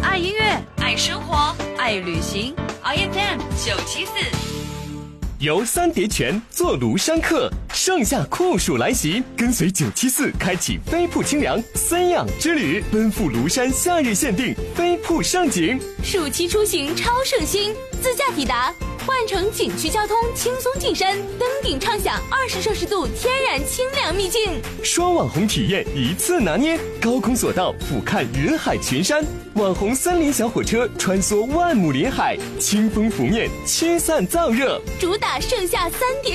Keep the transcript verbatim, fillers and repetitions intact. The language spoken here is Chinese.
爱音乐，爱生活，爱旅行。I F M 九七四， 游三叠泉，坐庐山客，盛夏酷暑来袭，跟随九七四开启飞瀑清凉三养之旅，奔赴庐山夏日限定飞瀑盛景。 暑期出行超省心，自驾抵达。换乘景区交通，轻松进山，登顶畅享二十摄氏度天然清凉秘境。 双网红体验一次拿捏，高空索道俯瞰云海群山，网红森林小火车穿梭万亩林海，清风拂面驱散燥热， 主打盛夏三叠